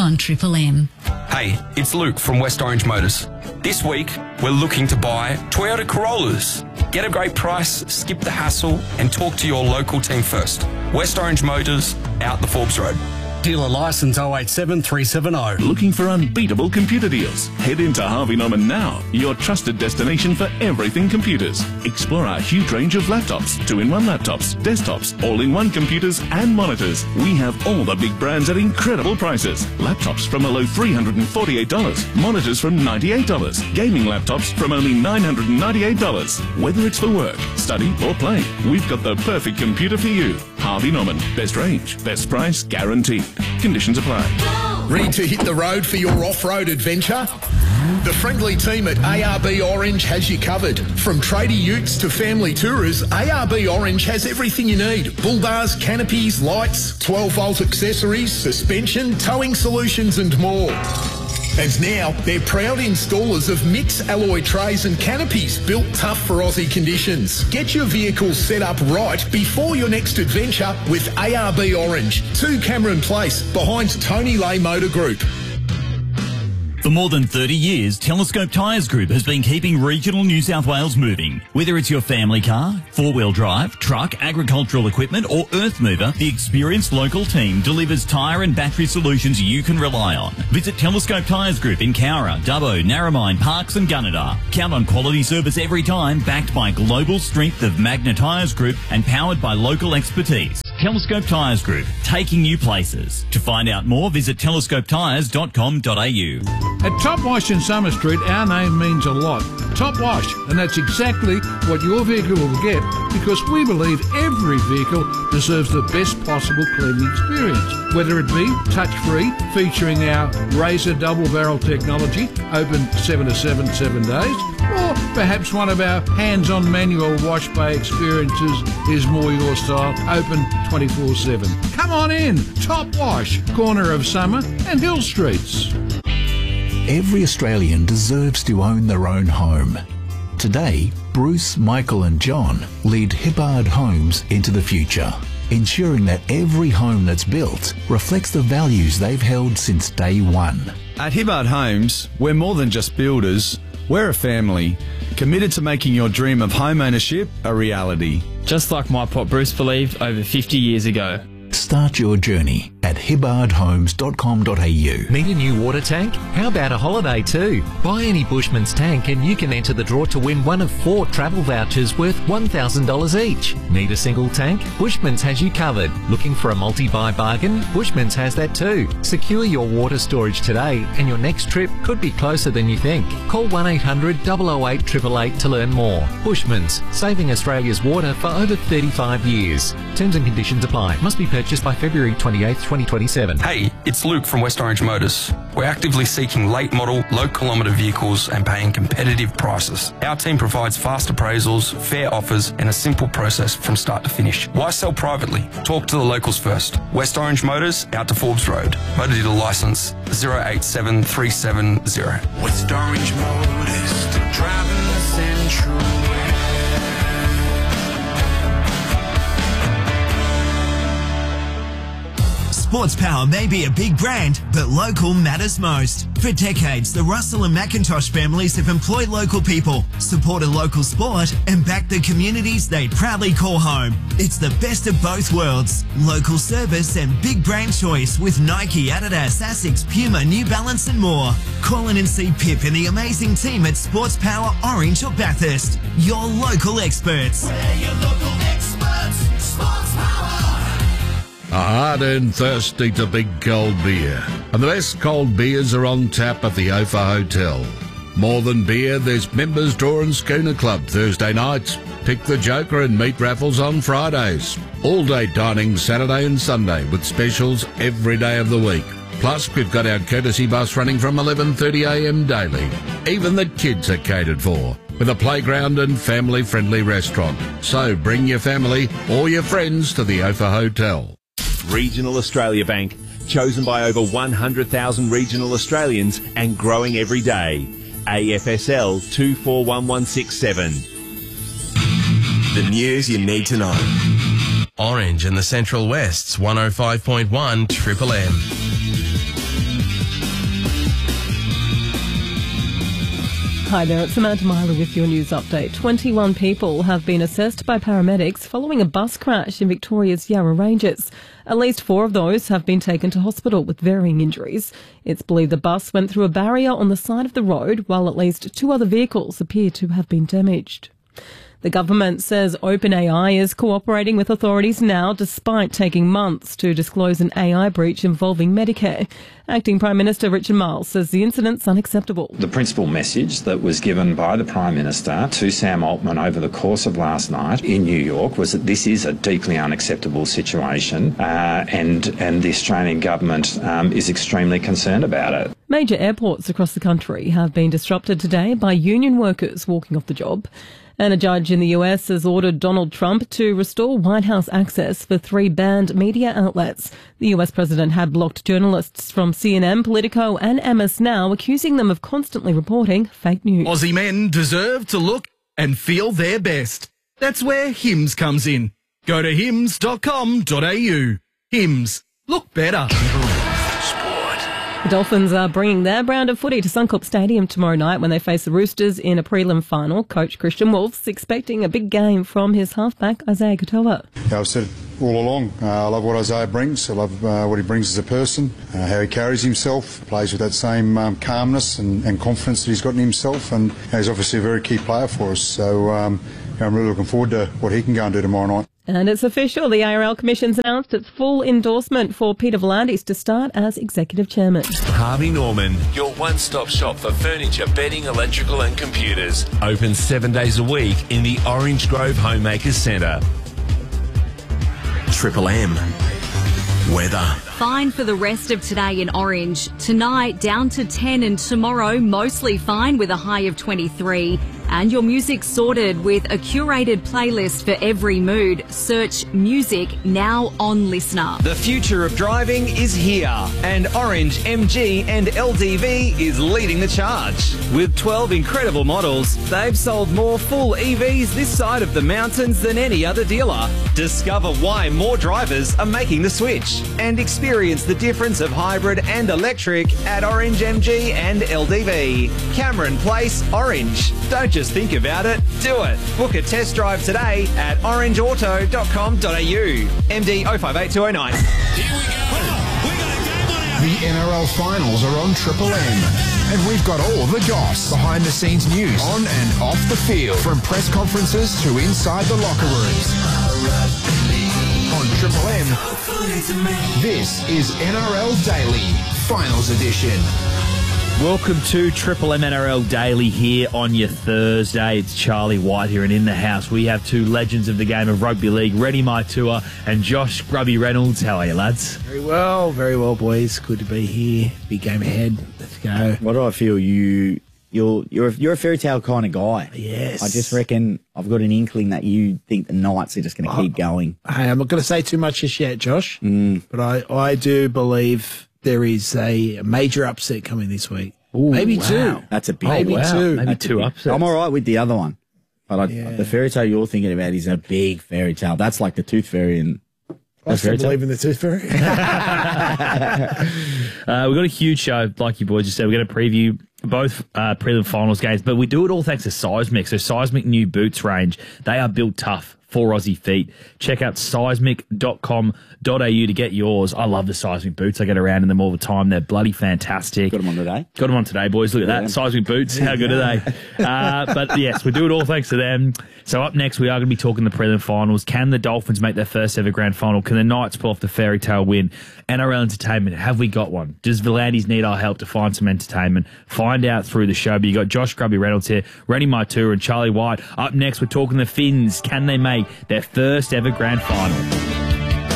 on Triple M. Hey, it's Luke from West Orange Motors. This week, we're looking to buy Toyota Corollas. Get a great price, skip the hassle, and talk to your local team first. West Orange Motors, out the Forbes Road. Dealer licence 087370. Looking for unbeatable computer deals? Head into Harvey Norman now, your trusted destination for everything computers. Explore our huge range of laptops, 2-in-1 laptops, desktops, all-in-one computers and monitors. We have all the big brands at incredible prices. Laptops from a low $348, monitors from $98, gaming laptops from only $998. Whether it's for work, study or play, we've got the perfect computer for you. Harvey Norman, best range, best price, guaranteed. Conditions apply. Ready to hit the road for your off-road adventure? The friendly team at ARB Orange has you covered. From tradie utes to family tourers, ARB Orange has everything you need. Bull bars, canopies, lights, 12-volt accessories, suspension, towing solutions and more. And now, they're proud installers of mix alloy trays and canopies built tough for Aussie conditions. Get your vehicle set up right before your next adventure with ARB Orange, 2 Cameron Place, behind Tony Lay Motor Group. For more than 30 years, Telescope Tyres Group has been keeping regional New South Wales moving. Whether it's your family car, four-wheel drive, truck, agricultural equipment or earth mover, the experienced local team delivers tyre and battery solutions you can rely on. Visit Telescope Tyres Group in Cowra, Dubbo, Narromine, Parks and Gunnedah. Count on quality service every time, backed by global strength of Magna Tyres Group and powered by local expertise. Telescope Tyres Group, taking you places. To find out more, visit telescopetyres.com.au. At Top Wash in Summer Street, our name means a lot. Top Wash, and that's exactly what your vehicle will get because we believe every vehicle deserves the best possible cleaning experience. Whether it be touch-free, featuring our Razor double-barrel technology, open 7 to 7 days, or perhaps one of our hands-on manual wash bay experiences is more your style, open 24/7. Come on in, Top Wash, corner of Summer and Hill Streets. Every Australian deserves to own their own home. Today, Bruce, Michael and John lead Hibbard Homes into the future, ensuring that every home that's built reflects the values they've held since day one. At Hibbard Homes, we're more than just builders. We're a family, committed to making your dream of home ownership a reality. Just like my pop Bruce believed over 50 years ago. Start your journey at hibbardhomes.com.au. Need a new water tank? How about a holiday too? Buy any Bushman's tank and you can enter the draw to win one of 4 travel vouchers worth $1,000 each. Need a single tank? Bushman's has you covered. Looking for a multi-buy bargain? Bushman's has that too. Secure your water storage today and your next trip could be closer than you think. Call 1-800-008-888 to learn more. Bushman's, saving Australia's water for over 35 years. Terms and conditions apply. Must be purchased by February 28th, 2027. Hey, it's Luke from West Orange Motors. We're actively seeking late model, low kilometre vehicles and paying competitive prices. Our team provides fast appraisals, fair offers and a simple process from start to finish. Why sell privately? Talk to the locals first. West Orange Motors, out to Forbes Road. Motor dealer licence 087370. West Orange Motors, still driving the Central. Sports Power may be a big brand, but local matters most. For decades, the Russell and McIntosh families have employed local people, supported local sport, and backed the communities they proudly call home. It's the best of both worlds. Local service and big brand choice with Nike, Adidas, Asics, Puma, New Balance and more. Call in and see Pip and the amazing team at Sports Power Orange or Bathurst. Your local experts. We're your local experts. Sports Power. Hard and thirsty to big cold beer. And the best cold beers are on tap at the Ophir Hotel. More than beer, there's Members Draw and Schooner Club Thursday nights. Pick the Joker and meat raffles on Fridays. All-day dining Saturday and Sunday with specials every day of the week. Plus, we've got our courtesy bus running from 11:30am daily. Even the kids are catered for, with a playground and family-friendly restaurant. So bring your family or your friends to the Ophir Hotel. Regional Australia Bank, chosen by over 100,000 regional Australians and growing every day. AFSL 241167. The news you need to know. Orange and the Central West's 105.1 Triple M. Hi there, it's Samantha Myler with your news update. 21 people have been assessed by paramedics following a bus crash in Victoria's Yarra Ranges. At least 4 of those have been taken to hospital with varying injuries. It's believed the bus went through a barrier on the side of the road, while at least 2 other vehicles appear to have been damaged. The government says OpenAI is cooperating with authorities now despite taking months to disclose an AI breach involving Medicare. Acting Prime Minister Richard Marles says the incident's unacceptable. The principal message that was given by the Prime Minister to Sam Altman over the course of last night in New York was that this is a deeply unacceptable situation and the Australian government is extremely concerned about it. Major airports across the country have been disrupted today by union workers walking off the job. And a judge in the US has ordered Donald Trump to restore White House access for 3 banned media outlets. The US president had blocked journalists from CNN, Politico and MS Now, accusing them of constantly reporting fake news. Aussie men deserve to look and feel their best. That's where Hims comes in. Go to hims.com.au. Hims. Look better. The Dolphins are bringing their brand of footy to Suncorp Stadium tomorrow night when they face the Roosters in a prelim final. Coach Christian Wolf's expecting a big game from his halfback, Isaiah Katoa. Yeah, I've said it all along. I love what Isaiah brings. I love what he brings as a person, how he carries himself, plays with that same calmness and confidence that he's got in himself, and he's obviously a very key player for us. So I'm really looking forward to what he can go and do tomorrow night. And it's official. The ARL Commission's announced its full endorsement for Peter V'landys to start as Executive Chairman. Harvey Norman, your one-stop shop for furniture, bedding, electrical and computers. Open 7 days a week in the Orange Grove Homemakers Centre. Triple M. Weather. Fine for the rest of today in Orange. Tonight down to 10 and tomorrow mostly fine with a high of 23. And your music sorted with a curated playlist for every mood. Search music now on Listener. The future of driving is here, and Orange, MG and LDV is leading the charge. With 12 incredible models, they've sold more full EVs this side of the mountains than any other dealer. Discover why more drivers are making the switch and experience the difference of hybrid and electric at Orange, MG and LDV. Cameron Place, Orange. Don't just think about it, do it. Book a test drive today at orangeauto.com.au. MD 058209. The NRL finals are on Triple M. And we've got all the goss, behind-the-scenes news, on and off the field, from press conferences to inside the locker rooms. On Triple M, this is NRL Daily, Finals Edition. Welcome to Triple M NRL Daily here on your Thursday. It's Charlie White here, and in the house we have 2 legends of the game of rugby league, Rennie Maitua and Josh Grubby Reynolds. How are you, lads? Very well, boys. Good to be here. Big game ahead. Let's go. What do I feel? You're a fairy tale kind of guy. Yes. I just reckon I've got an inkling that you think the Knights are just going to keep going. Hey, I'm not going to say too much just yet, Josh, but I do believe there is a major upset coming this week. Ooh, maybe wow. 2. That's a big maybe one. 2. Maybe 2 upsets. I'm all right with the other one. But the fairy tale you're thinking about is a big fairy tale. That's like the Tooth Fairy and... I still believe in the Tooth Fairy. We've got a huge show, like you boys just said. We're going to preview both prelim finals games, but we do it all thanks to Seismic. So Seismic new boots range, they are built tough for Aussie feet. Check out seismic.com.au to get yours. I love the Seismic boots. I get around in them all the time. They're bloody fantastic. Got them on today. Got them on today, boys. Look at that. Seismic boots. How good are they? But yes, we do it all thanks to them. So up next, we are going to be talking the prelim finals. Can the Dolphins make their first ever grand final? Can the Knights pull off the fairy tale win? NRL entertainment, have we got one? Does V'landys need our help to find some entertainment? Find out through the show. But you got Josh Grubby Reynolds here, Rennie Maitua and Charlie White. Up next, we're talking the Finns. Can they make their first ever grand final?